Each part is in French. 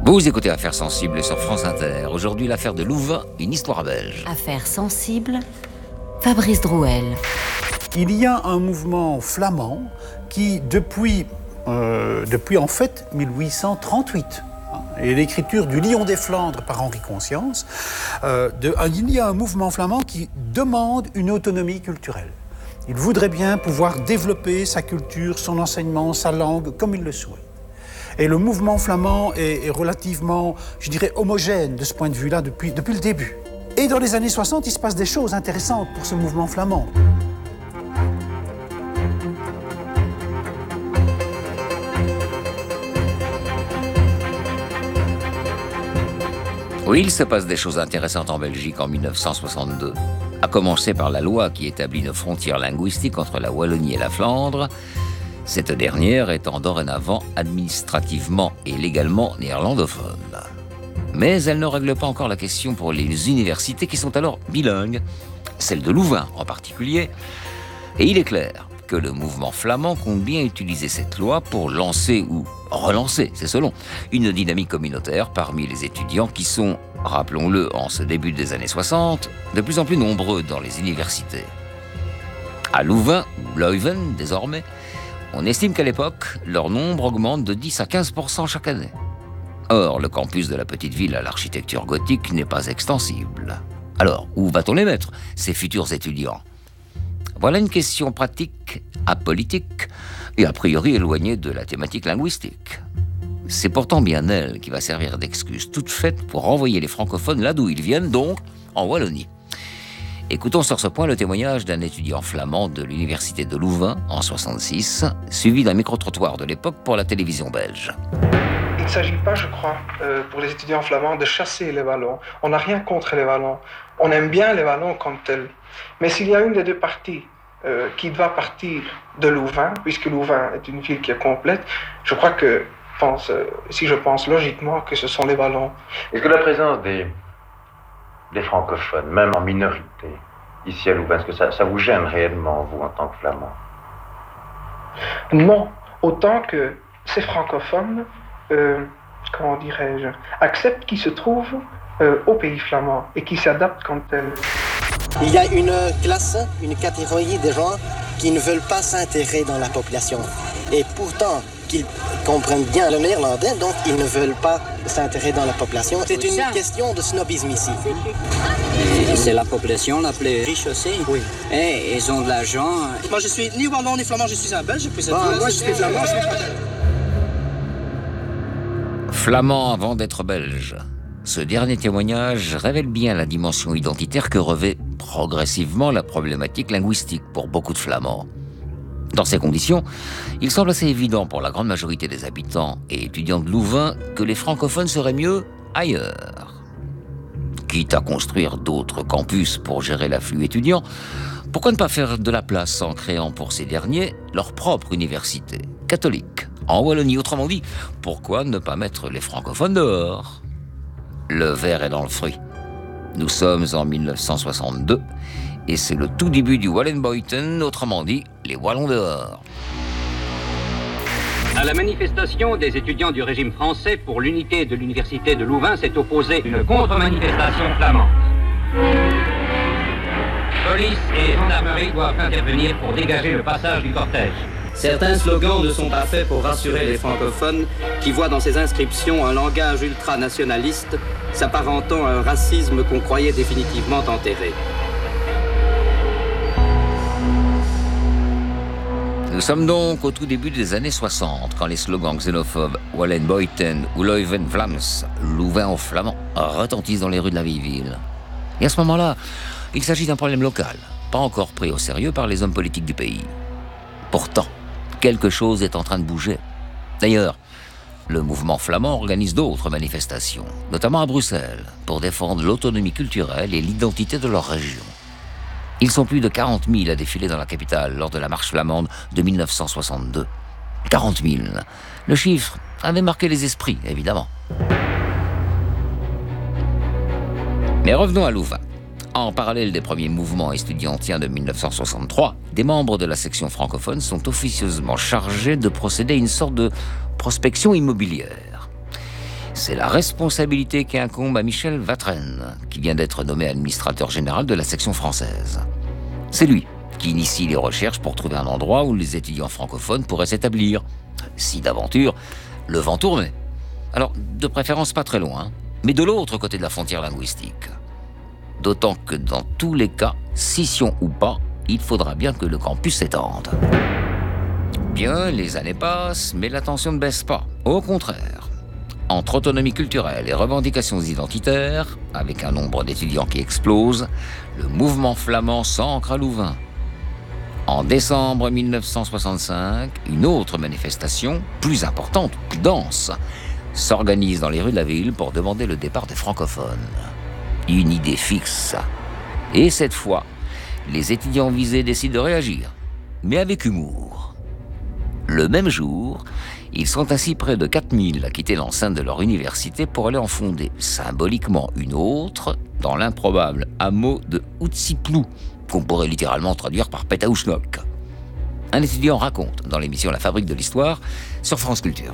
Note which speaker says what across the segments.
Speaker 1: Vous écoutez Affaires sensibles sur France Inter. Aujourd'hui, l'affaire de Louvain, une histoire belge.
Speaker 2: Affaires sensibles, Fabrice Drouel.
Speaker 3: Il y a un mouvement flamand qui, depuis en fait 1838, et l'écriture du Lion des Flandres par Henri Conscience, il y a un mouvement flamand qui demande une autonomie culturelle. Il voudrait bien pouvoir développer sa culture, son enseignement, sa langue, comme il le souhaite. Et le mouvement flamand est relativement, je dirais, homogène de ce point de vue-là depuis le début. Et dans les années 60, il se passe des choses intéressantes pour ce mouvement flamand.
Speaker 1: Oui, il se passe des choses intéressantes en Belgique en 1962. À commencer par la loi qui établit une frontière linguistique entre la Wallonie et la Flandre, cette dernière étant dorénavant administrativement et légalement néerlandophone. Mais elle ne règle pas encore la question pour les universités qui sont alors bilingues, celle de Louvain en particulier. Et il est clair que le mouvement flamand compte bien utiliser cette loi pour lancer ou relancer, c'est selon, une dynamique communautaire parmi les étudiants qui sont, rappelons-le, en ce début des années 60, de plus en plus nombreux dans les universités. À Louvain, ou Leuven désormais, on estime qu'à l'époque, leur nombre augmente de 10 à 15% chaque année. Or, le campus de la petite ville à l'architecture gothique n'est pas extensible. Alors, où va-t-on les mettre, ces futurs étudiants ? Voilà une question pratique, apolitique et a priori éloignée de la thématique linguistique. C'est pourtant bien elle qui va servir d'excuse toute faite pour renvoyer les francophones là d'où ils viennent, donc en Wallonie. Écoutons sur ce point le témoignage d'un étudiant flamand de l'université de Louvain en 1966, suivi d'un micro-trottoir de l'époque pour la télévision belge.
Speaker 4: Il ne s'agit pas, je crois, pour les étudiants flamands de chasser les Wallons. On n'a rien contre les Wallons. On aime bien les Wallons comme tels. Mais s'il y a une des deux parties qui doit partir de Louvain, puisque Louvain est une ville qui est complète, je crois que, si je pense logiquement, que ce sont les Wallons.
Speaker 5: Est-ce que la présence des francophones, même en minorité, ici à Louvain, est-ce que ça vous gêne réellement, vous, en tant que flamand ?
Speaker 4: Non, autant que ces francophones, comment dirais-je, acceptent qu'ils se trouvent au pays flamand et qu'ils s'adaptent comme tels.
Speaker 6: Il y a une classe, une catégorie de gens qui ne veulent pas s'intégrer dans la population. Et pourtant, qu'ils comprennent bien le néerlandais, donc ils ne veulent pas s'intégrer dans la population. C'est une question de snobisme ici.
Speaker 7: Et c'est la population la plus riche aussi.
Speaker 6: Oui.
Speaker 7: Et ils ont de l'argent.
Speaker 6: Moi, je suis ni wallon ni flamand, je suis un belge. Moi, je suis flamand, je suis
Speaker 1: Flamand avant d'être belge. Ce dernier témoignage révèle bien la dimension identitaire que revêt progressivement la problématique linguistique pour beaucoup de Flamands. Dans ces conditions, il semble assez évident pour la grande majorité des habitants et étudiants de Louvain que les francophones seraient mieux ailleurs. Quitte à construire d'autres campus pour gérer l'afflux étudiant, pourquoi ne pas faire de la place en créant pour ces derniers leur propre université catholique en Wallonie? Autrement dit, pourquoi ne pas mettre les francophones dehors? Le verre est dans le fruit. Nous sommes en 1962 et c'est le tout début du Wallenbuiten, autrement dit, les Wallons dehors.
Speaker 8: À la manifestation des étudiants du régime français pour l'unité de l'université de Louvain s'est opposée une contre-manifestation flamande. Police et gendarmerie doivent intervenir pour dégager le passage du cortège.
Speaker 7: Certains slogans ne sont pas faits pour rassurer les francophones qui voient dans ces inscriptions un langage ultranationaliste s'apparentant à un racisme qu'on croyait définitivement enterré.
Speaker 1: Nous sommes donc au tout début des années 60, quand les slogans xénophobes « Wallenbuiten » ou « Leuven Vlaams » Louvain aux Flamands retentissent dans les rues de la vieille ville. Et à ce moment-là, il s'agit d'un problème local, pas encore pris au sérieux par les hommes politiques du pays. Pourtant, quelque chose est en train de bouger. D'ailleurs, le mouvement flamand organise d'autres manifestations, notamment à Bruxelles, pour défendre l'autonomie culturelle et l'identité de leur région. Ils sont plus de 40 000 à défiler dans la capitale lors de la marche flamande de 1962. 40 000. Le chiffre avait marqué les esprits, évidemment. Mais revenons à Louvain. En parallèle des premiers mouvements estudiantiens de 1963, des membres de la section francophone sont officieusement chargés de procéder à une sorte de prospection immobilière. C'est la responsabilité qui incombe à Michel Vatren, qui vient d'être nommé administrateur général de la section française. C'est lui qui initie les recherches pour trouver un endroit où les étudiants francophones pourraient s'établir. Si d'aventure, le vent tournait. Alors, de préférence pas très loin, mais de l'autre côté de la frontière linguistique. D'autant que dans tous les cas, scission ou pas, il faudra bien que le campus s'étende. Bien, les années passent, mais la tension ne baisse pas. Au contraire. Entre autonomie culturelle et revendications identitaires, avec un nombre d'étudiants qui explose, le mouvement flamand s'ancre à Louvain. En décembre 1965, une autre manifestation, plus importante, plus dense, s'organise dans les rues de la ville pour demander le départ des francophones. Une idée fixe. Et cette fois, les étudiants visés décident de réagir, mais avec humour. Le même jour, ils sont ainsi près de 4000 à quitter l'enceinte de leur université pour aller en fonder symboliquement une autre dans l'improbable hameau de Outsiplou, qu'on pourrait littéralement traduire par Pétaouchnok. Un étudiant raconte dans l'émission La Fabrique de l'Histoire sur France Culture.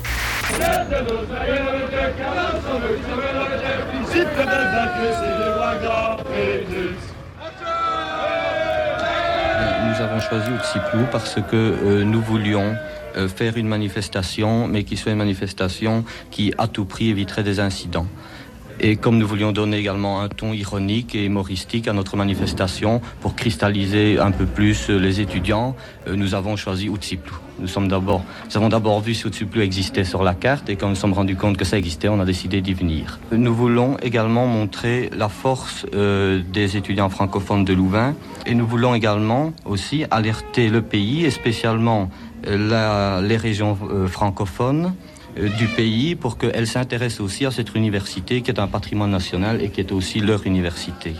Speaker 9: Nous avons choisi Outsiplou parce que nous voulions faire une manifestation, mais qui soit une manifestation qui, à tout prix, éviterait des incidents. Et comme nous voulions donner également un ton ironique et humoristique à notre manifestation pour cristalliser un peu plus les étudiants, nous avons choisi Outsiplou. Nous avons d'abord vu si Outsiplou existait sur la carte et quand nous nous sommes rendus compte que ça existait, on a décidé d'y venir. Nous voulons également montrer la force des étudiants francophones de Louvain et nous voulons également aussi alerter le pays et spécialement les régions francophones du pays pour qu'elles s'intéressent aussi à cette université qui est un patrimoine national et qui est aussi leur université.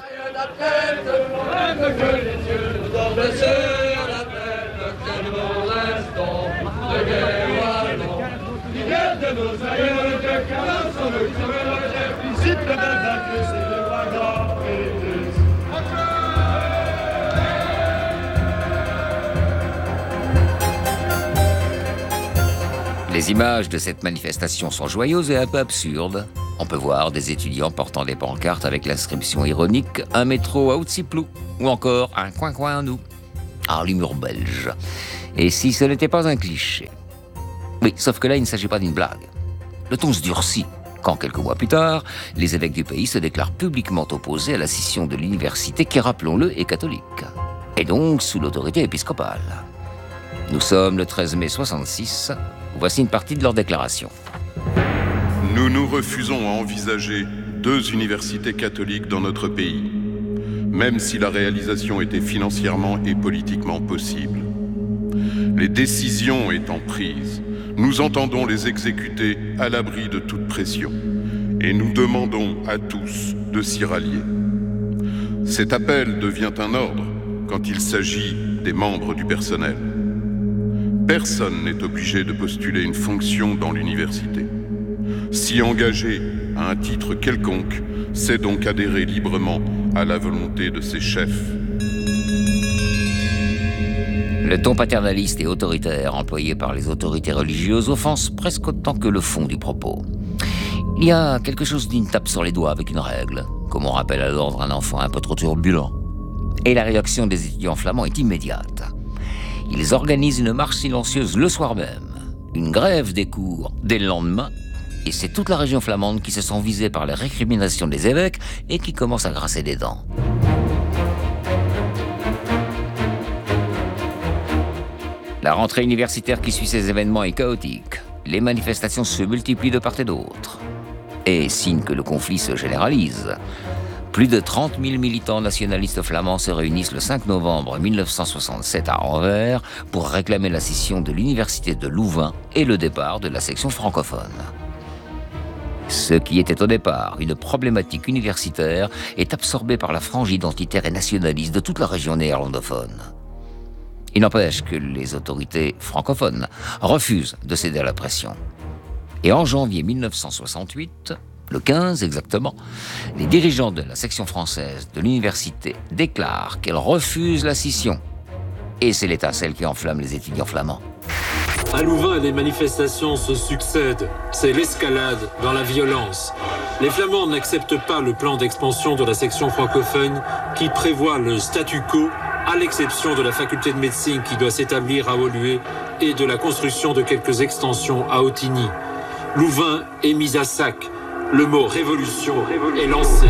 Speaker 1: Les images de cette manifestation sont joyeuses et un peu absurdes. On peut voir des étudiants portant des pancartes avec l'inscription ironique « Un métro à Outsiplou » ou encore « Un coin-coin à nous ». Ah, l'humour belge. Et si ce n'était pas un cliché? Oui, sauf que là, il ne s'agit pas d'une blague. Le ton se durcit quand, quelques mois plus tard, les évêques du pays se déclarent publiquement opposés à la scission de l'université qui, rappelons-le, est catholique. Et donc sous l'autorité épiscopale. Nous sommes le 13 mai 66. Voici une partie de leur déclaration.
Speaker 10: Nous nous refusons à envisager 2 universités catholiques dans notre pays, même si la réalisation était financièrement et politiquement possible. Les décisions étant prises, nous entendons les exécuter à l'abri de toute pression, et nous demandons à tous de s'y rallier. Cet appel devient un ordre quand il s'agit des membres du personnel. Personne n'est obligé de postuler une fonction dans l'université. S'y engager à un titre quelconque, c'est donc adhérer librement à la volonté de ses chefs.
Speaker 1: Le ton paternaliste et autoritaire employé par les autorités religieuses offense presque autant que le fond du propos. Il y a quelque chose d'une tape sur les doigts avec une règle, comme on rappelle à l'ordre un enfant un peu trop turbulent. Et la réaction des étudiants flamands est immédiate. Ils organisent une marche silencieuse le soir même, une grève des cours dès le lendemain, et c'est toute la région flamande qui se sent visée par les récriminations des évêques et qui commence à grincer des dents. La rentrée universitaire qui suit ces événements est chaotique. Les manifestations se multiplient de part et d'autre. Et signe que le conflit se généralise. Plus de 30 000 militants nationalistes flamands se réunissent le 5 novembre 1967 à Anvers pour réclamer la scission de l'université de Louvain et le départ de la section francophone. Ce qui était au départ une problématique universitaire est absorbé par la frange identitaire et nationaliste de toute la région néerlandophone. Il n'empêche que les autorités francophones refusent de céder à la pression. Et en janvier 1968, le 15 exactement, les dirigeants de la section française de l'université déclarent qu'elles refusent la scission. Et c'est l'étincelle qui enflamme les étudiants flamands.
Speaker 11: À Louvain, les manifestations se succèdent. C'est l'escalade dans la violence. Les Flamands n'acceptent pas le plan d'expansion de la section francophone qui prévoit le statu quo, à l'exception de la faculté de médecine qui doit s'établir à Woluwe et de la construction de quelques extensions à Otigny. Louvain est mis à sac. Le mot révolution est lancé.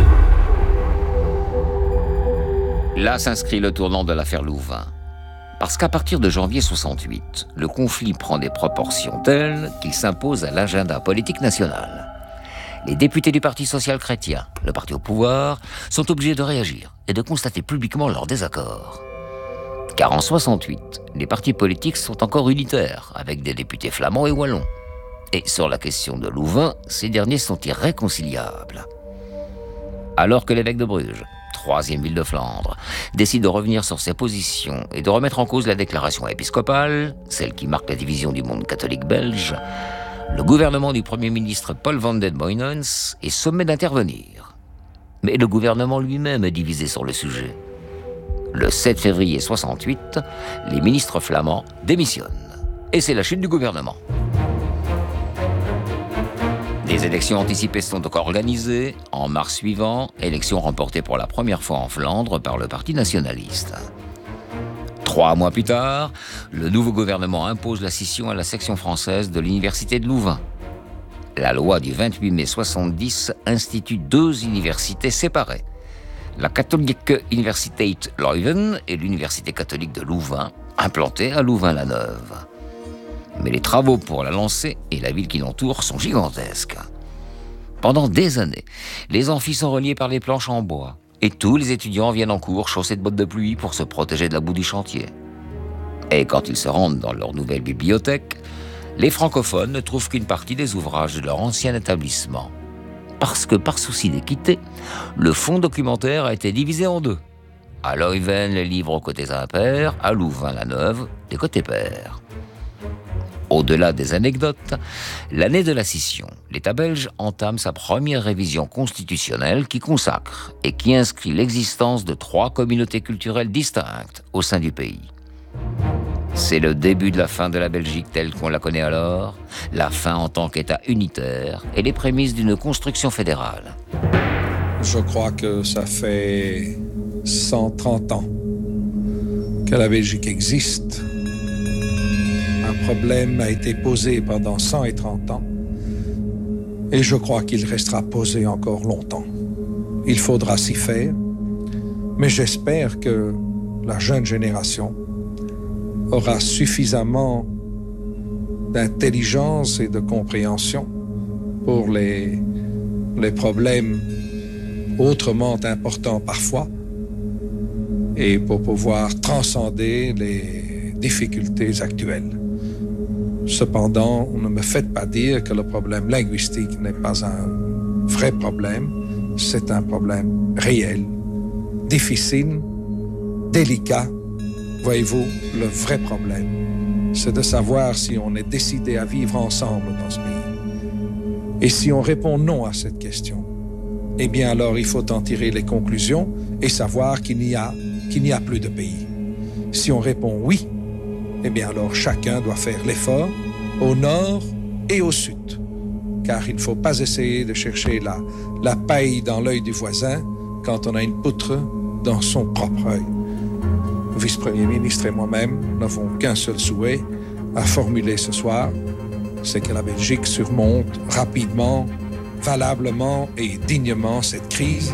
Speaker 1: Là s'inscrit le tournant de l'affaire Louvain. Parce qu'à partir de janvier 68, le conflit prend des proportions telles qu'il s'impose à l'agenda politique national. Les députés du Parti social-chrétien, le parti au pouvoir, sont obligés de réagir et de constater publiquement leur désaccord. Car en 68, les partis politiques sont encore unitaires, avec des députés flamands et wallons. Et sur la question de Louvain, ces derniers sont irréconciliables. Alors que l'évêque de Bruges, troisième ville de Flandre, décide de revenir sur ses positions et de remettre en cause la déclaration épiscopale, celle qui marque la division du monde catholique belge, le gouvernement du Premier ministre Paul van den Boynens est sommé d'intervenir. Mais le gouvernement lui-même est divisé sur le sujet. Le 7 février 68, les ministres flamands démissionnent. Et c'est la chute du gouvernement. Des élections anticipées sont donc organisées. En mars suivant, élections remportées pour la première fois en Flandre par le Parti nationaliste. 3 mois plus tard, le nouveau gouvernement impose la scission à la section française de l'université de Louvain. La loi du 28 mai 70 institue 2 universités séparées. La Katholieke Universiteit Leuven et l'Université catholique de Louvain, implantée à Louvain-la-Neuve. Mais les travaux pour la lancer et la ville qui l'entoure sont gigantesques. Pendant des années, les amphis sont reliés par des planches en bois et tous les étudiants viennent en cours chaussés de bottes de pluie pour se protéger de la boue du chantier. Et quand ils se rendent dans leur nouvelle bibliothèque, les francophones ne trouvent qu'une partie des ouvrages de leur ancien établissement. Parce que par souci d'équité, le fonds documentaire a été divisé en 2. À Leuven, les livres aux côtés impairs, à Louvain-la-Neuve, les côtés pairs. Au-delà des anecdotes, l'année de la scission, l'État belge entame sa première révision constitutionnelle qui consacre et qui inscrit l'existence de 3 communautés culturelles distinctes au sein du pays. C'est le début de la fin de la Belgique telle qu'on la connaît alors, la fin en tant qu'État unitaire et les prémices d'une construction fédérale.
Speaker 12: Je crois que ça fait 130 ans que la Belgique existe. Un problème a été posé pendant 130 ans et je crois qu'il restera posé encore longtemps. Il faudra s'y faire, mais j'espère que la jeune génération aura suffisamment d'intelligence et de compréhension pour les problèmes autrement importants parfois et pour pouvoir transcender les difficultés actuelles. Cependant, ne me faites pas dire que le problème linguistique n'est pas un vrai problème. C'est un problème réel, difficile, délicat. Voyez-vous, le vrai problème, c'est de savoir si on est décidé à vivre ensemble dans ce pays. Et si on répond non à cette question, eh bien alors il faut en tirer les conclusions et savoir qu'il n'y a plus de pays. Si on répond oui, eh bien alors chacun doit faire l'effort au nord et au sud. Car il ne faut pas essayer de chercher la paille dans l'œil du voisin quand on a une poutre dans son propre œil. Le vice-premier ministre et moi-même n'avons qu'un seul souhait à formuler ce soir, c'est que la Belgique surmonte rapidement, valablement et dignement cette crise.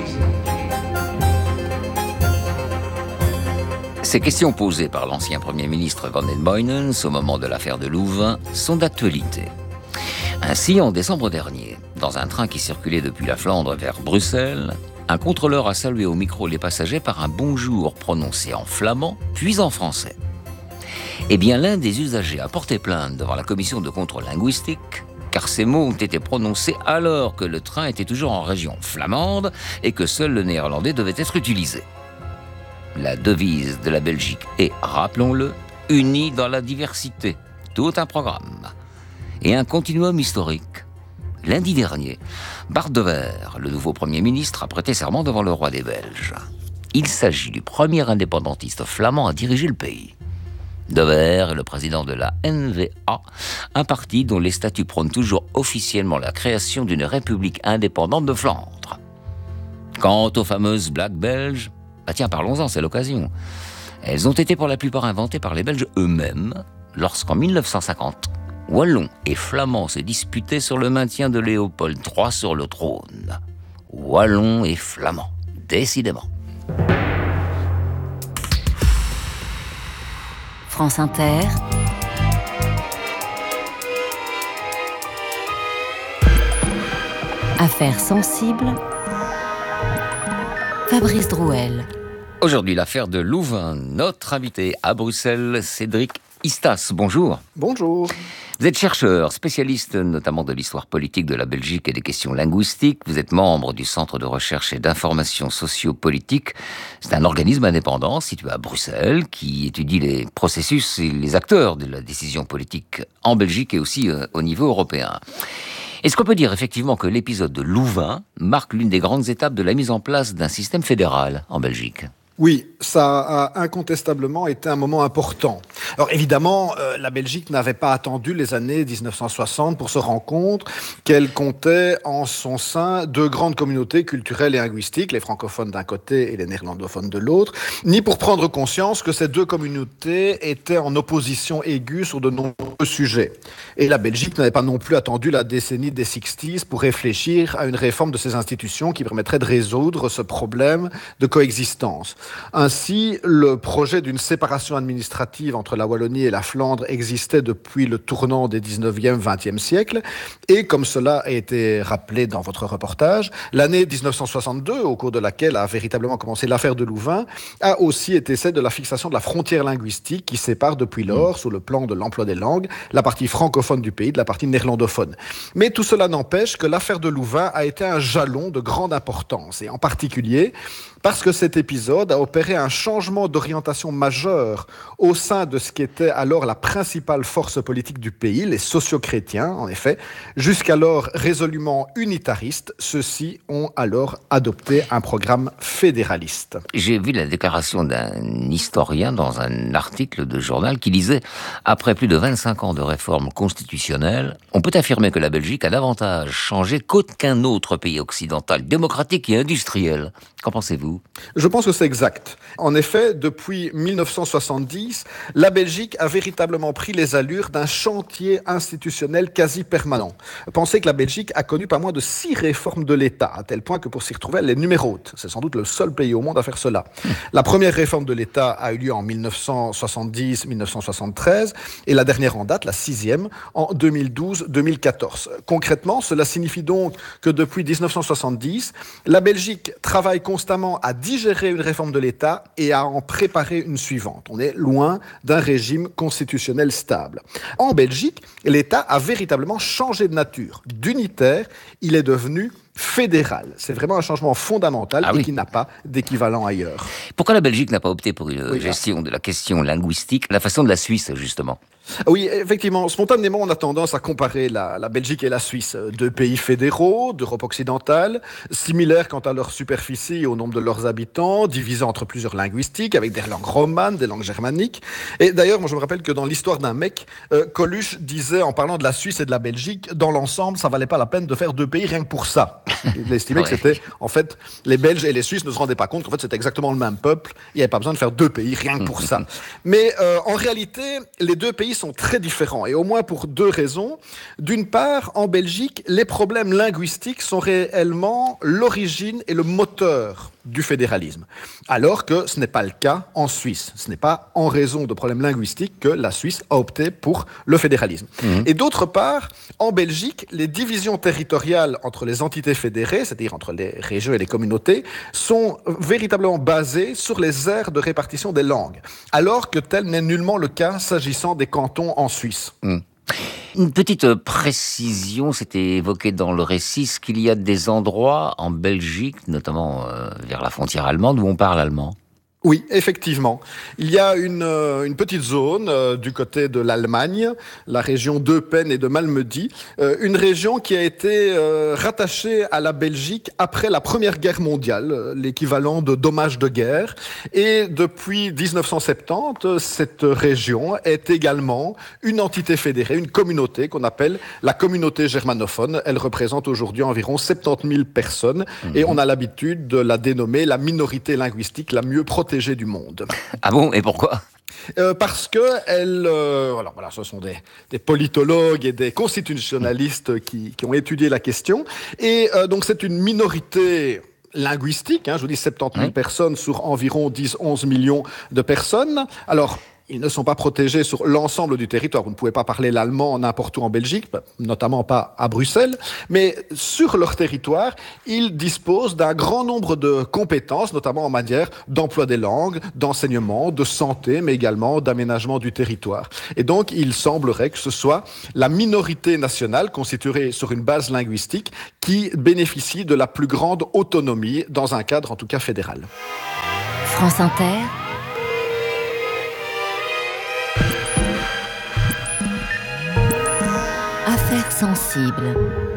Speaker 1: Ces questions posées par l'ancien Premier ministre Van den Boynens au moment de l'affaire de Louvain sont d'actualité. Ainsi, en décembre dernier, dans un train qui circulait depuis la Flandre vers Bruxelles, un contrôleur a salué au micro les passagers par un bonjour prononcé en flamand, puis en français. Eh bien, l'un des usagers a porté plainte devant la commission de contrôle linguistique, car ces mots ont été prononcés alors que le train était toujours en région flamande et que seul le néerlandais devait être utilisé. La devise de la Belgique est, rappelons-le, unie dans la diversité. Tout un programme. Et un continuum historique. Lundi dernier, Bart De Wever, le nouveau Premier ministre, a prêté serment devant le roi des Belges. Il s'agit du premier indépendantiste flamand à diriger le pays. Dever est le président de la NVA, un parti dont les statuts prônent toujours officiellement la création d'une république indépendante de Flandre. Quant aux fameuses blagues belges, tiens, parlons-en, c'est l'occasion. Elles ont été pour la plupart inventées par les Belges eux-mêmes, lorsqu'en 1950, Wallons et Flamands se disputaient sur le maintien de Léopold III sur le trône. Wallons et Flamands, décidément.
Speaker 2: France Inter. Affaires sensibles. Fabrice Drouel.
Speaker 1: Aujourd'hui, l'affaire de Louvain. Notre invité à Bruxelles, Cédric Istas. Bonjour.
Speaker 13: Bonjour.
Speaker 1: Vous êtes chercheur, spécialiste notamment de l'histoire politique de la Belgique et des questions linguistiques. Vous êtes membre du Centre de recherche et d'information sociopolitique. C'est un organisme indépendant situé à Bruxelles qui étudie les processus et les acteurs de la décision politique en Belgique et aussi au niveau européen. Est-ce qu'on peut dire effectivement que l'épisode de Louvain marque l'une des grandes étapes de la mise en place d'un système fédéral en Belgique ?
Speaker 13: Oui, ça a incontestablement été un moment important. Alors évidemment, la Belgique n'avait pas attendu les années 1960 pour se rendre compte qu'elle comptait en son sein deux grandes communautés culturelles et linguistiques, les francophones d'un côté et les néerlandophones de l'autre, ni pour prendre conscience que ces deux communautés étaient en opposition aiguë sur de nombreux sujets. Et la Belgique n'avait pas non plus attendu la décennie des 60s pour réfléchir à une réforme de ses institutions qui permettrait de résoudre ce problème de coexistence. Ainsi, le projet d'une séparation administrative entre la Wallonie et la Flandre existait depuis le tournant des 19e, 20e siècles. Et comme cela a été rappelé dans votre reportage, l'année 1962, au cours de laquelle a véritablement commencé l'affaire de Louvain, a aussi été celle de la fixation de la frontière linguistique qui sépare depuis lors, sous le plan de l'emploi des langues, la partie francophone du pays de la partie néerlandophone. Mais tout cela n'empêche que l'affaire de Louvain a été un jalon de grande importance. Et en particulier parce que cet épisode a opéré un changement d'orientation majeur au sein de ce qui était alors la principale force politique du pays, les socio-chrétiens, en effet. Jusqu'alors résolument unitaristes, ceux-ci ont alors adopté un programme fédéraliste.
Speaker 1: J'ai vu la déclaration d'un historien dans un article de journal qui disait « Après plus de 25 ans de réformes constitutionnelles, on peut affirmer que la Belgique a davantage changé qu'aucun autre pays occidental, démocratique et industriel. » Qu'en pensez-vous ?
Speaker 13: Je pense que c'est exact. En effet, depuis 1970, la Belgique a véritablement pris les allures d'un chantier institutionnel quasi permanent. Pensez que la Belgique a connu pas moins de 6 réformes de l'État, à tel point que pour s'y retrouver, elle est numérote. C'est sans doute le seul pays au monde à faire cela. La première réforme de l'État a eu lieu en 1970-1973 et la dernière en date, la 6e, en 2012-2014. Concrètement, cela signifie donc que depuis 1970, la Belgique travaille constamment à digérer une réforme de l'État et à en préparer une suivante. On est loin d'un régime constitutionnel stable. En Belgique, l'État a véritablement changé de nature. D'unitaire, il est devenu fédéral. C'est vraiment un changement fondamental et qui n'a pas d'équivalent ailleurs.
Speaker 1: Pourquoi la Belgique n'a pas opté pour une gestion de la question linguistique, la façon de la Suisse, justement ?
Speaker 13: Oui, effectivement, spontanément, on a tendance à comparer la Belgique et la Suisse. Deux pays fédéraux d'Europe occidentale, similaires quant à leur superficie et au nombre de leurs habitants, divisés entre plusieurs linguistiques, avec des langues romanes, des langues germaniques. Et d'ailleurs, moi je me rappelle que dans l'histoire d'un mec, Coluche disait, en parlant de la Suisse et de la Belgique, dans l'ensemble, ça valait pas la peine de faire deux pays rien que pour ça. Il estimait que c'était, en fait, les Belges et les Suisses ne se rendaient pas compte qu'en fait c'était exactement le même peuple, il n'y avait pas besoin de faire deux pays rien que pour ça. Mais en réalité, les deux pays sont très différents, et au moins pour 2 raisons. D'une part, en Belgique, les problèmes linguistiques sont réellement l'origine et le moteur du fédéralisme, alors que ce n'est pas le cas en Suisse. Ce n'est pas en raison de problèmes linguistiques que la Suisse a opté pour le fédéralisme. Et d'autre part, en Belgique, les divisions territoriales entre les entités fédérées, c'est-à-dire entre les régions et les communautés, sont véritablement basées sur les aires de répartition des langues, alors que tel n'est nullement le cas s'agissant des cantons en Suisse.
Speaker 1: Une petite précision, c'était évoqué dans le récit, qu'il y a des endroits en Belgique, notamment vers la frontière allemande, où on parle allemand.
Speaker 13: Oui, effectivement. Il y a une petite zone du côté de l'Allemagne, la région d'Eupen et de Malmedy, une région qui a été rattachée à la Belgique après la Première Guerre mondiale, l'équivalent de dommages de guerre. Et depuis 1970, cette région est également une entité fédérée, une communauté qu'on appelle la communauté germanophone. Elle représente aujourd'hui environ 70 000 personnes et on a l'habitude de la dénommer la minorité linguistique la mieux protégée du monde.
Speaker 1: Ah bon, et pourquoi ?
Speaker 13: Parce que voilà, ce sont des politologues et des constitutionnalistes qui ont étudié la question. Et donc c'est une minorité linguistique, je vous dis 70 000 personnes sur environ 10-11 millions de personnes. Alors, ils ne sont pas protégés sur l'ensemble du territoire. Vous ne pouvez pas parler l'allemand n'importe où en Belgique, notamment pas à Bruxelles. Mais sur leur territoire, ils disposent d'un grand nombre de compétences, notamment en matière d'emploi des langues, d'enseignement, de santé, mais également d'aménagement du territoire. Et donc, il semblerait que ce soit la minorité nationale, constituée sur une base linguistique, qui bénéficie de la plus grande autonomie dans un cadre, en tout cas, fédéral.
Speaker 2: France Inter. Affaires sensibles.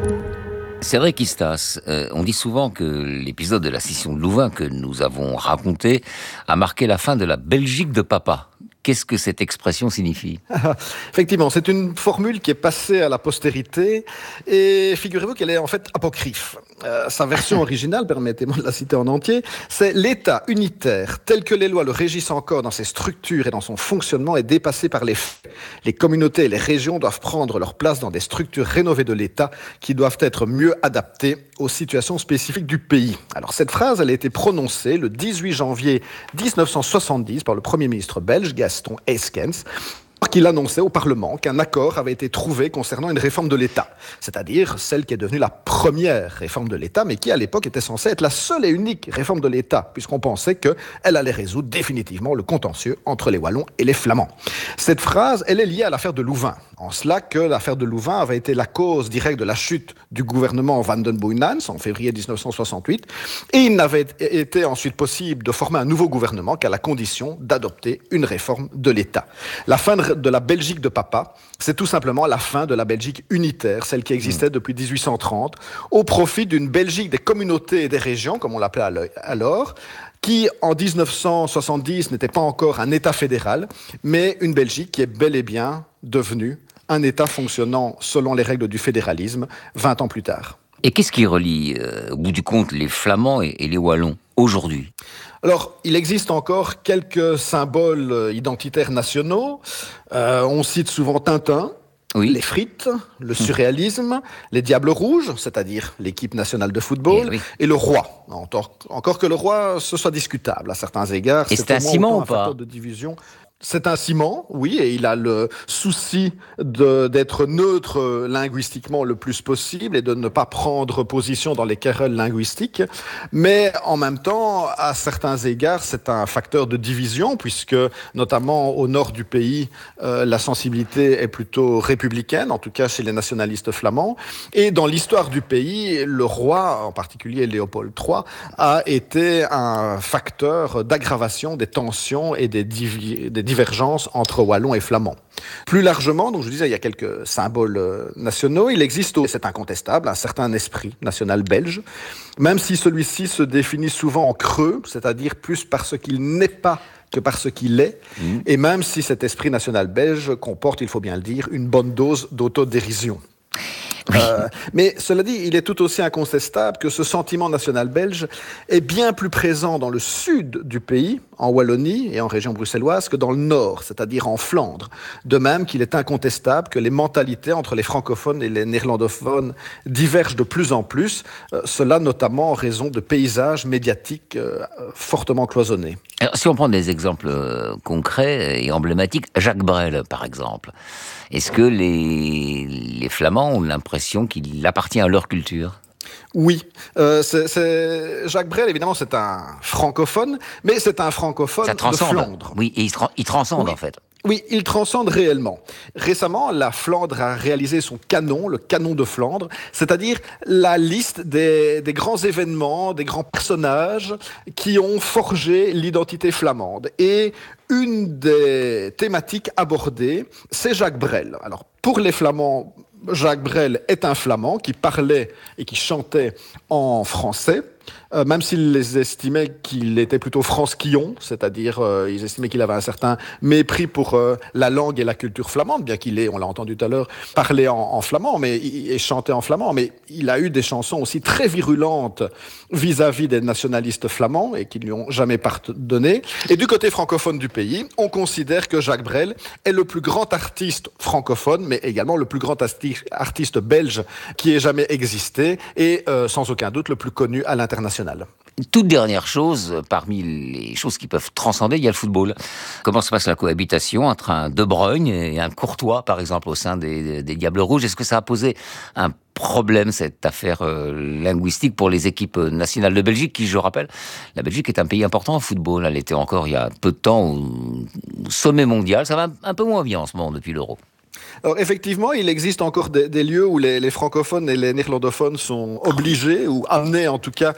Speaker 1: Cédric Istas, on dit souvent que l'épisode de la scission de Louvain que nous avons raconté a marqué la fin de la Belgique de papa. Qu'est-ce que cette expression signifie ?
Speaker 13: Effectivement, c'est une formule qui est passée à la postérité et figurez-vous qu'elle est en fait apocryphe. Sa version originale, permettez-moi de la citer en entier, c'est « l'État unitaire, tel que les lois le régissent encore dans ses structures et dans son fonctionnement, est dépassé par les faits. Les communautés et les régions doivent prendre leur place dans des structures rénovées de l'État qui doivent être mieux adaptées aux situations spécifiques du pays. » Alors cette phrase, elle a été prononcée le 18 janvier 1970 par le Premier ministre belge, Gaston Eyskens, qu'il annonçait au Parlement qu'un accord avait été trouvé concernant une réforme de l'État, c'est-à-dire celle qui est devenue la première réforme de l'État, mais qui à l'époque était censée être la seule et unique réforme de l'État, puisqu'on pensait qu'elle allait résoudre définitivement le contentieux entre les Wallons et les Flamands. Cette phrase, elle est liée à l'affaire de Louvain, en cela que l'affaire de Louvain avait été la cause directe de la chute du gouvernement Van den Boeynans en février 1968, et il n'avait été ensuite possible de former un nouveau gouvernement qu'à la condition d'adopter une réforme de l'État. La fin de la Belgique de papa, c'est tout simplement la fin de la Belgique unitaire, celle qui existait depuis 1830, au profit d'une Belgique des communautés et des régions, comme on l'appelait alors, qui en 1970 n'était pas encore un État fédéral, mais une Belgique qui est bel et bien devenue un État fonctionnant selon les règles du fédéralisme 20 ans plus tard.
Speaker 1: Et qu'est-ce qui relie, au bout du compte, les Flamands et les Wallons aujourd'hui ?
Speaker 13: Alors, il existe encore quelques symboles identitaires nationaux. On cite souvent Tintin, les frites, le surréalisme, les Diables Rouges, c'est-à-dire l'équipe nationale de football, et le roi. Encore que le roi, ce soit discutable à certains égards.
Speaker 1: Et c'est un ciment ou pas ?
Speaker 13: De division. C'est un ciment, oui, et il a le souci d'être neutre linguistiquement le plus possible et de ne pas prendre position dans les querelles linguistiques. Mais en même temps, à certains égards, c'est un facteur de division, puisque notamment au nord du pays, la sensibilité est plutôt républicaine, en tout cas chez les nationalistes flamands. Et dans l'histoire du pays, le roi, en particulier Léopold III, a été un facteur d'aggravation des tensions et des divergences entre Wallons et Flamands. Plus largement, donc je disais, il y a quelques symboles nationaux. Il existe, c'est incontestable, un certain esprit national belge, même si celui-ci se définit souvent en creux, c'est-à-dire plus par ce qu'il n'est pas que par ce qu'il est, et même si cet esprit national belge comporte, il faut bien le dire, une bonne dose d'autodérision. Mais cela dit, il est tout aussi incontestable que ce sentiment national belge est bien plus présent dans le sud du pays, en Wallonie et en région bruxelloise, que dans le nord, c'est-à-dire en Flandre. De même qu'il est incontestable que les mentalités entre les francophones et les néerlandophones divergent de plus en plus, cela notamment en raison de paysages médiatiques fortement cloisonnés.
Speaker 1: Alors, si on prend des exemples concrets et emblématiques, Jacques Brel, par exemple, est-ce que les Flamands ont l'impression qu'il appartient à leur culture ?
Speaker 13: Oui, Jacques Brel, évidemment, c'est un francophone, mais c'est un francophone de Flandre.
Speaker 1: Oui, et il transcende, en fait.
Speaker 13: Oui, il transcende réellement. Récemment, la Flandre a réalisé son canon, le canon de Flandre, c'est-à-dire la liste des grands événements, des grands personnages qui ont forgé l'identité flamande. Et une des thématiques abordées, c'est Jacques Brel. Alors, pour les Flamands, Jacques Brel est un Flamand qui parlait et qui chantait en français. Même s'ils les estimaient qu'il était plutôt fransquillon, c'est-à-dire ils estimaient qu'il avait un certain mépris pour la langue et la culture flamande, bien qu'il ait, on l'a entendu tout à l'heure, parlé en flamand et chanté en flamand, mais il a eu des chansons aussi très virulentes vis-à-vis des nationalistes flamands et qui ne lui ont jamais pardonné. Et du côté francophone du pays, on considère que Jacques Brel est le plus grand artiste francophone, mais également le plus grand artiste belge qui ait jamais existé et sans aucun doute le plus connu à l'international.
Speaker 1: Toute dernière chose, parmi les choses qui peuvent transcender, il y a le football. Comment se passe la cohabitation entre un De Bruyne et un Courtois, par exemple, au sein des Diables Rouges? Est-ce que ça a posé un problème, cette affaire linguistique, pour les équipes nationales de Belgique, qui, je rappelle, la Belgique est un pays important en football. Elle était encore, il y a peu de temps, au sommet mondial. Ça va un peu moins bien en ce moment, depuis l'Euro.
Speaker 13: Alors effectivement, il existe encore des lieux où les francophones et les néerlandophones sont obligés, ou amenés en tout cas,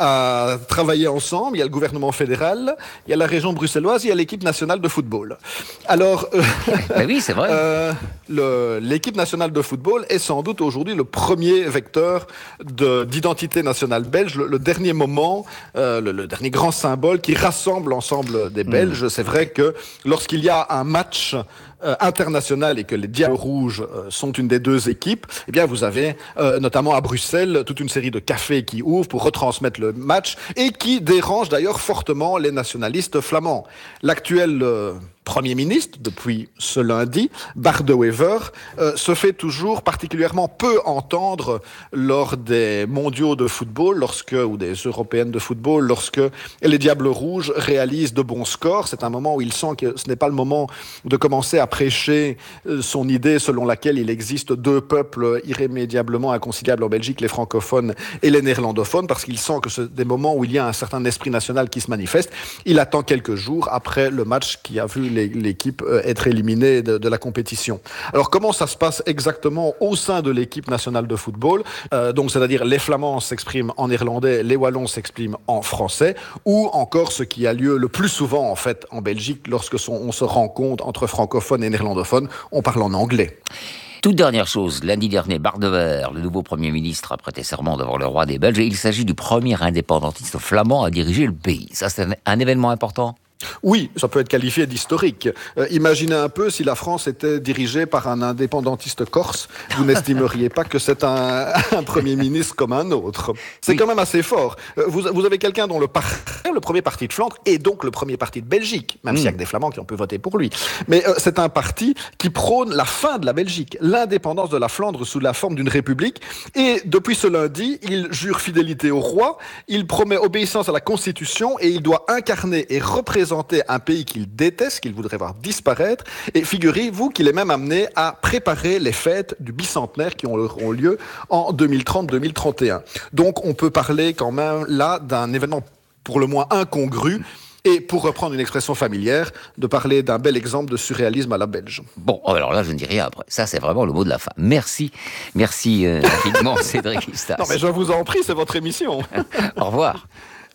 Speaker 13: à travailler ensemble. Il y a le gouvernement fédéral, il y a la région bruxelloise, il y a l'équipe nationale de football. Alors,
Speaker 1: oui, c'est vrai.
Speaker 13: L'équipe nationale de football est sans doute aujourd'hui le premier vecteur d'identité nationale belge, le dernier moment, le dernier grand symbole qui rassemble l'ensemble des Belges. C'est vrai que lorsqu'il y a un match international et que les Diables Rouges sont une des deux équipes, eh bien vous avez notamment à Bruxelles toute une série de cafés qui ouvrent pour retransmettre le match et qui dérangent d'ailleurs fortement les nationalistes flamands. L'actuel Premier ministre, depuis ce lundi, Bart De Wever, se fait toujours particulièrement peu entendre lors des mondiaux de football, ou des européennes de football, lorsque les Diables Rouges réalisent de bons scores. C'est un moment où il sent que ce n'est pas le moment de commencer à prêcher son idée selon laquelle il existe deux peuples irrémédiablement inconciliables en Belgique, les francophones et les néerlandophones, parce qu'il sent que c'est des moments où il y a un certain esprit national qui se manifeste. Il attend quelques jours après le match qui a vu l'équipe être éliminée de la compétition. Alors comment ça se passe exactement au sein de l'équipe nationale de football? Donc c'est-à-dire les Flamands s'expriment en néerlandais, les Wallons s'expriment en français, ou encore ce qui a lieu le plus souvent en fait en Belgique lorsque on se rencontre entre francophones et néerlandophones, on parle en anglais.
Speaker 1: Toute dernière chose, lundi dernier, Bart De Wever, le nouveau Premier ministre, a prêté serment devant le roi des Belges, et il s'agit du premier indépendantiste flamand à diriger le pays. Ça, c'est un événement important.
Speaker 13: Oui, ça peut être qualifié d'historique. Imaginez un peu si la France était dirigée par un indépendantiste corse, vous n'estimeriez pas que c'est un Premier ministre comme un autre. C'est quand même assez fort. Vous avez quelqu'un dont le premier parti de Flandre est donc le premier parti de Belgique, même s'il y a que des Flamands qui ont pu voter pour lui. Mais c'est un parti qui prône la fin de la Belgique, l'indépendance de la Flandre sous la forme d'une république. Et depuis ce lundi, il jure fidélité au roi, il promet obéissance à la Constitution et il doit incarner et représenter un pays qu'il déteste, qu'il voudrait voir disparaître. Et figurez-vous qu'il est même amené à préparer les fêtes du bicentenaire qui auront lieu en 2030-2031. Donc on peut parler quand même là d'un événement pour le moins incongru. Et pour reprendre une expression familière, de parler d'un bel exemple de surréalisme à la belge.
Speaker 1: Bon, alors là, je ne dis rien après. Ça, c'est vraiment le mot de la fin. Merci infiniment, Cédric Istas.
Speaker 13: Non, mais je vous en prie, c'est votre émission.
Speaker 1: Au revoir.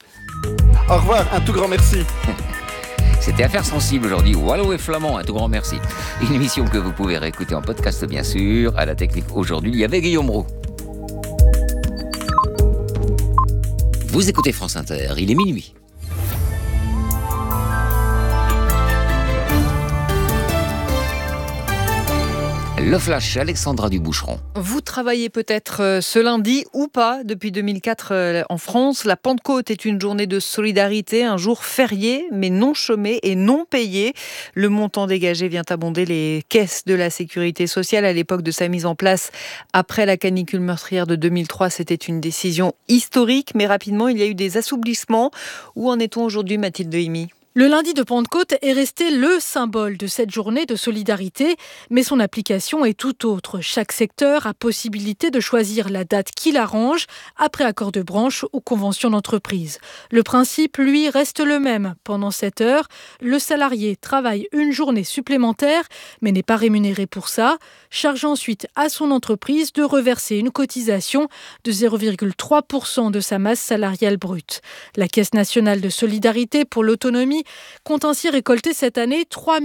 Speaker 13: Au revoir, un tout grand merci.
Speaker 1: C'était Affaires sensibles aujourd'hui. Wallo et Flamand, un tout grand merci. Une émission que vous pouvez réécouter en podcast, bien sûr. À la technique aujourd'hui, il y avait Guillaume Roux. Vous écoutez France Inter, il est minuit. Le Flash, Alexandra Duboucheron.
Speaker 14: Vous travaillez peut-être ce lundi ou pas. Depuis 2004 en France, la Pentecôte est une journée de solidarité, un jour férié, mais non chômé et non payé. Le montant dégagé vient abonder les caisses de la sécurité sociale. À l'époque de sa mise en place, après la canicule meurtrière de 2003, c'était une décision historique. Mais rapidement, il y a eu des assouplissements. Où en est-on aujourd'hui, Mathilde Dehimi ?
Speaker 15: Le lundi de Pentecôte est resté le symbole de cette journée de solidarité, mais son application est tout autre. Chaque secteur a possibilité de choisir la date qu'il arrange, après accord de branche ou convention d'entreprise. Le principe, lui, reste le même. Pendant 7 heures, le salarié travaille une journée supplémentaire, mais n'est pas rémunéré pour ça, charge ensuite à son entreprise de reverser une cotisation de 0,3% de sa masse salariale brute. La Caisse nationale de solidarité pour l'autonomie compte ainsi récolter cette année 3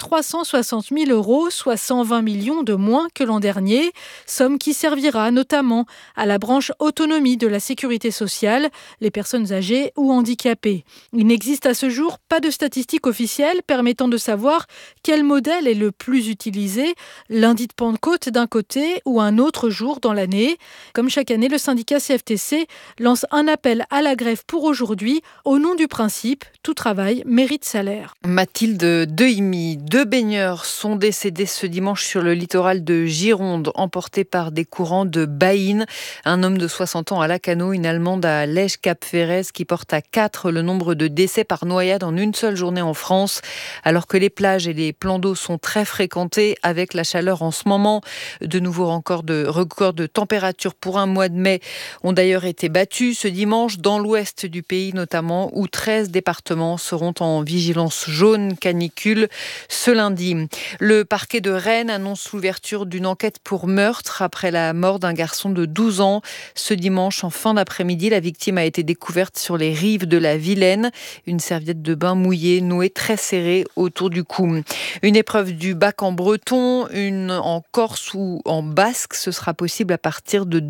Speaker 15: 360 000 €, soit 120 millions de moins que l'an dernier, somme qui servira notamment à la branche autonomie de la sécurité sociale, les personnes âgées ou handicapées. Il n'existe à ce jour pas de statistiques officielles permettant de savoir quel modèle est le plus utilisé, lundi de Pentecôte d'un côté ou un autre jour dans l'année. Comme chaque année, le syndicat CFTC lance un appel à la grève pour aujourd'hui au nom du principe « Tout travail mérite salaire ».
Speaker 14: Mathilde Dehimi, 2 baigneurs sont décédés ce dimanche sur le littoral de Gironde, emportés par des courants de baïnes. Un homme de 60 ans à Lacanau, une Allemande à Lège-Cap-Ferrez qui porte à 4 le nombre de décès par noyade en une seule journée en France. Alors que les plages et les plans d'eau sont très fréquentés avec la chaleur en ce moment, de nouveaux records de température pour un mois de mai ont d'ailleurs été battus ce dimanche dans l'ouest du pays notamment, où 13 départements seront en vigilance jaune canicule ce lundi. Le parquet de Rennes annonce l'ouverture d'une enquête pour meurtre après la mort d'un garçon de 12 ans. Ce dimanche, en fin d'après-midi, la victime a été découverte sur les rives de la Vilaine. Une serviette de bain mouillée nouée très serrée autour du cou. Une épreuve du bac en breton, une en corse ou en basque. Ce sera possible à partir de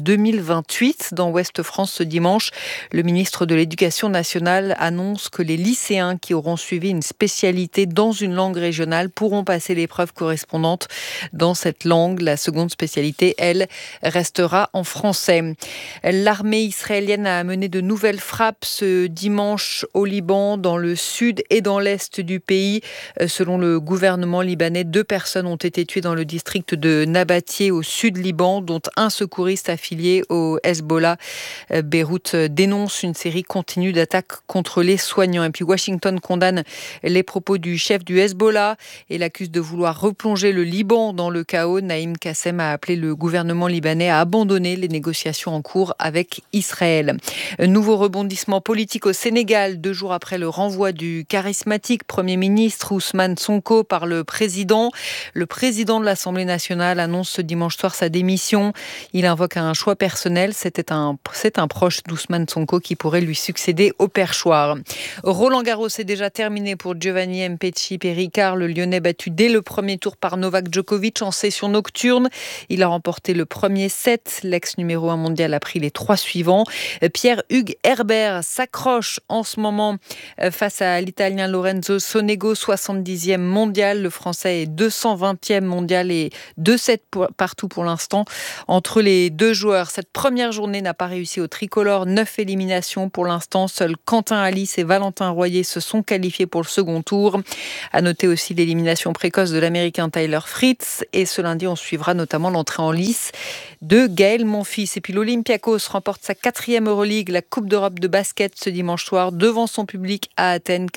Speaker 14: 2028 dans Ouest France ce dimanche. Le ministre de l'Éducation nationale annonce que les lycéens qui auront suivi une spécialité dans une langue régionale pourront passer l'épreuve correspondante dans cette langue. La seconde spécialité, elle, restera en français. L'armée israélienne a mené de nouvelles frappes ce dimanche au Liban, dans le sud et dans l'est du pays. Selon le gouvernement libanais, 2 personnes ont été tuées dans le district de Nabatieh au sud Liban, dont un secouriste affilié au Hezbollah. Beyrouth dénonce une série continue d'attaques contre les soignants. Et puis Washington condamne les propos du chef du Hezbollah et l'accuse de vouloir replonger le Liban dans le chaos. Naïm Kassem a appelé le gouvernement libanais à abandonner les négociations en cours avec Israël. Nouveau rebondissement politique au Sénégal, 2 jours après le renvoi du charismatique Premier ministre Ousmane Sonko par le président. Le président de l'Assemblée nationale annonce ce dimanche soir sa démission. Il invoque un choix personnel. C'est un proche d'Ousmane Sonko qui pourrait lui succéder au perchoir. Roland-Garros est déjà terminé pour Giovanni Mpetshi Péricard, le Lyonnais battu dès le premier tour par Novak Djokovic en session nocturne. Il a remporté le premier set. L'ex numéro 1 mondial a pris les 3 suivants. Pierre-Hugues Herbert s'accroche en ce moment face à l'Italien Lorenzo Sonego, 70e mondial. Le Français est 220e mondial et 2-7 partout pour l'instant entre les 2 joueurs. Cette première journée n'a pas réussi au tricolore. 9 éliminations pour l'instant. Seuls Quentin Alice et Valentin Royer se sont qualifiés pour le second tour. À noter aussi l'élimination précoce de l'Américain Tyler Fritz. Et ce lundi, on suivra notamment l'entrée en lice de Gaël Monfils. Et puis l'Olympiakos remporte sa 4e Euroleague, la Coupe d'Europe de basket ce dimanche soir devant son public à Athènes,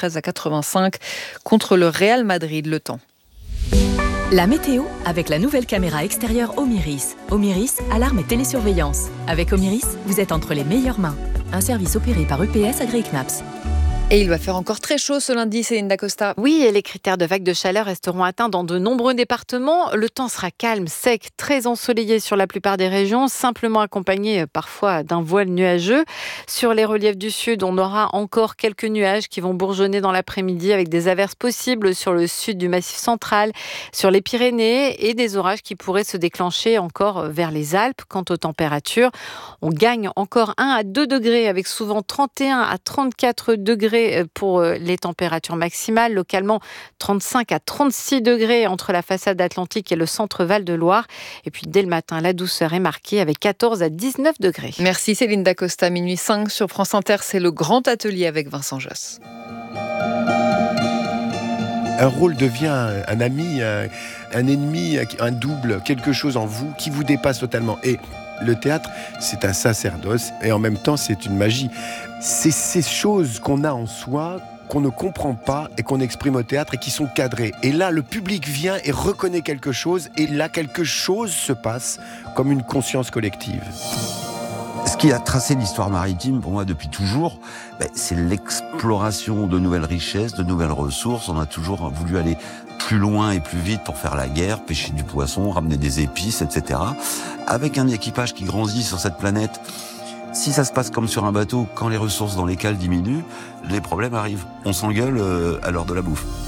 Speaker 14: 93-85 contre le Real Madrid. Le temps.
Speaker 16: La météo avec la nouvelle caméra extérieure Omiris. Omiris, alarme et télésurveillance. Avec Omiris, vous êtes entre les meilleures mains. Un service opéré par EPS AgriKnaps.
Speaker 14: Et il va faire encore très chaud ce lundi, Céline Dacosta.
Speaker 17: Oui, et les critères de vagues de chaleur resteront atteints dans de nombreux départements. Le temps sera calme, sec, très ensoleillé sur la plupart des régions, simplement accompagné parfois d'un voile nuageux. Sur les reliefs du sud, on aura encore quelques nuages qui vont bourgeonner dans l'après-midi avec des averses possibles sur le sud du Massif central, sur les Pyrénées et des orages qui pourraient se déclencher encore vers les Alpes. Quant aux températures, on gagne encore 1 à 2 degrés avec souvent 31 à 34 degrés pour les températures maximales, localement 35 à 36 degrés entre la façade atlantique et le centre Val-de-Loire. Et puis dès le matin, la douceur est marquée avec 14 à 19 degrés.
Speaker 14: Merci Céline Dacosta, minuit 5 sur France Inter, c'est le grand atelier avec Vincent Josse.
Speaker 18: Un rôle devient un ami, un ennemi, un double, quelque chose en vous qui vous dépasse totalement. Et le théâtre, c'est un sacerdoce et en même temps, c'est une magie. C'est ces choses qu'on a en soi qu'on ne comprend pas et qu'on exprime au théâtre et qui sont cadrés. Et là, le public vient et reconnaît quelque chose, et là, quelque chose se passe comme une conscience collective.
Speaker 19: Ce qui a tracé l'histoire maritime, pour moi, depuis toujours, c'est l'exploration de nouvelles richesses, de nouvelles ressources. On a toujours voulu aller plus loin et plus vite pour faire la guerre, pêcher du poisson, ramener des épices, etc. Avec un équipage qui grandit sur cette planète, si ça se passe comme sur un bateau, quand les ressources dans les cales diminuent, les problèmes arrivent. On s'engueule à l'heure de la bouffe.